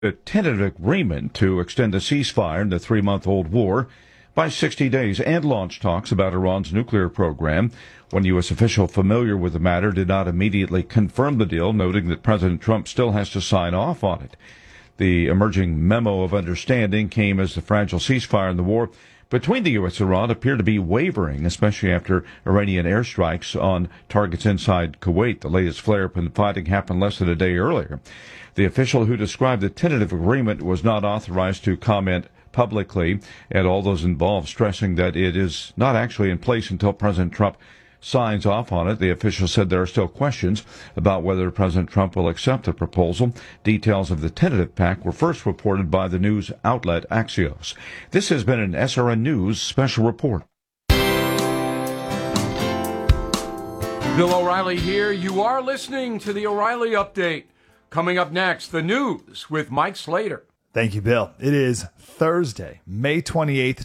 A tentative agreement to extend the ceasefire in the three-month-old war by 60 days and launch talks about Iran's nuclear program. One U.S. official familiar with the matter did not immediately confirm the deal, noting that President Trump still has to sign off on it. The emerging memo of understanding came as the fragile ceasefire in the war between the U.S. and Iran appeared to be wavering, especially after Iranian airstrikes on targets inside Kuwait. The latest flare-up in fighting happened less than a day earlier. The official who described the tentative agreement was not authorized to comment publicly, and all those involved stressing that it is not actually in place until President Trump signs off on it. The official said there are still questions about whether President Trump will accept the proposal. Details of the tentative pact were first reported by the news outlet Axios. This has been an SRN News special report. Bill O'Reilly here. You are listening to the O'Reilly Update. Coming up next, the news with Mike Slater. Thank you, Bill. It is Thursday, May 28th,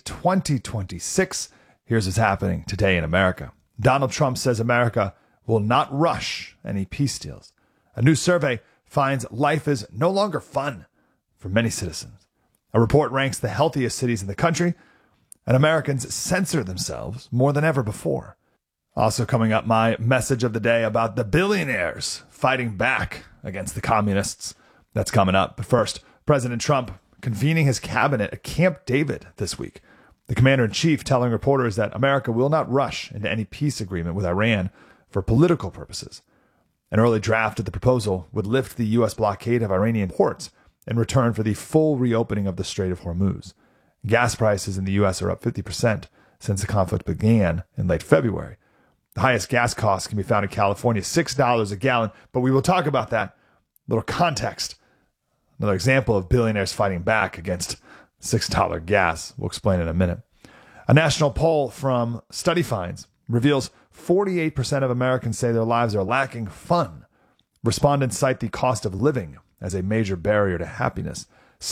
2026. Here's what's happening today in America. Donald Trump says America will not rush any peace deals. A new survey finds life is no longer fun for many citizens. A report ranks the healthiest cities in the country, and Americans censor themselves more than ever before. Also coming up, my message of the day about the billionaires fighting back against the communists. That's coming up. But first, President Trump convening his cabinet at Camp David this week. The commander-in-chief telling reporters that America will not rush into any peace agreement with Iran for political purposes. An early draft of the proposal would lift the U.S. blockade of Iranian ports in return for the full reopening of the Strait of Hormuz. Gas prices in the U.S. are up 50% since the conflict began in late February. The highest gas costs can be found in California, $6 a gallon, but we will talk about that. A little context. Another example of billionaires fighting back against $6 gas. We'll explain in a minute. A national poll from StudyFinds reveals 48% of Americans say their lives are lacking fun. Respondents cite the cost of living as a major barrier to happiness.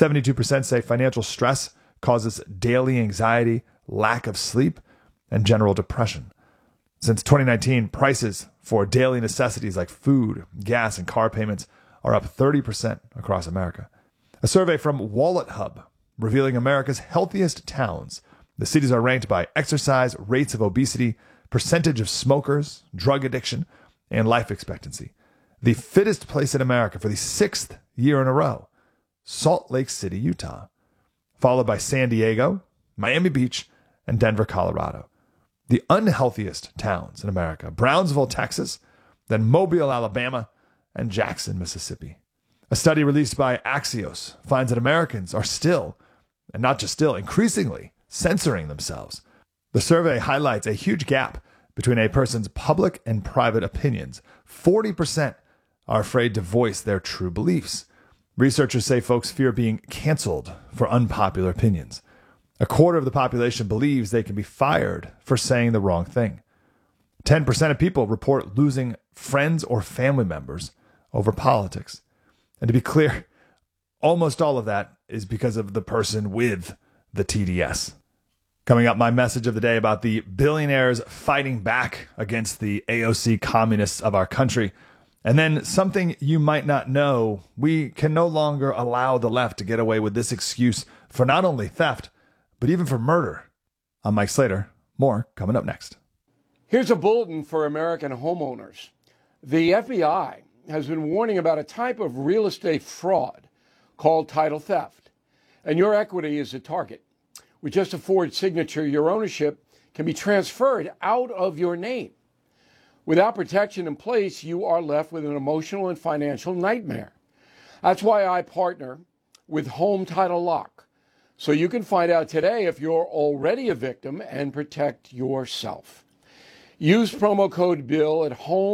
72% say financial stress causes daily anxiety, lack of sleep, and general depression. Since 2019, prices for daily necessities like food, gas, and car payments are up 30% across America. A survey from Wallet Hub revealing America's healthiest towns. The cities are ranked by exercise, rates of obesity, percentage of smokers, drug addiction, and life expectancy. The fittest place in America for the sixth year in a row, Salt Lake City, Utah, followed by San Diego, Miami Beach, and Denver, Colorado. The unhealthiest towns in America, Brownsville, Texas, then Mobile, Alabama, and Jackson, Mississippi. A study released by Axios finds that Americans are still, and not just still, increasingly censoring themselves. The survey highlights a huge gap between a person's public and private opinions. 40% are afraid to voice their true beliefs. Researchers say folks fear being canceled for unpopular opinions. A quarter of the population believes they can be fired for saying the wrong thing. 10% of people report losing friends or family members over politics. And to be clear, almost all of that is because of the person with the TDS. Coming up, my message of the day about the billionaires fighting back against the AOC communists of our country. And then something you might not know, we can no longer allow the left to get away with this excuse for not only theft, but even for murder. I'm Mike Slater. More coming up next. Here's a bulletin for American homeowners. The FBI has been warning about a type of real estate fraud called title theft. And your equity is a target. With just a Ford signature, your ownership can be transferred out of your name. Without protection in place, you are left with an emotional and financial nightmare. That's why I partner with Home Title Lock, so you can find out today if you're already a victim and protect yourself. Use promo code BILL at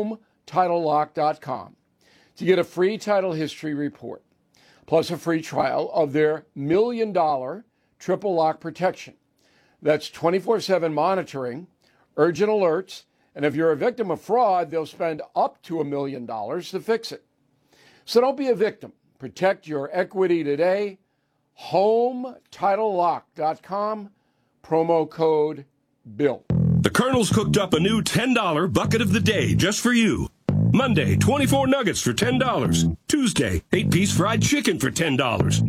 HomeTitleLock.com to get a free title history report, plus a free trial of their $1 million triple lock protection. That's 24/7 monitoring, urgent alerts, and if you're a victim of fraud, they'll spend up to $1 million to fix it. So don't be a victim. Protect your equity today. HomeTitleLock.com, promo code BILL. The Colonel's cooked up a new $10 bucket of the day just for you. Monday, 24 nuggets for $10. Tuesday, 8-piece fried chicken for $10.